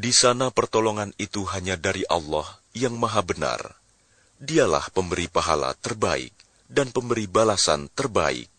Di sana pertolongan itu hanya dari Allah yang Maha Benar. Dialah pemberi pahala terbaik dan pemberi balasan terbaik.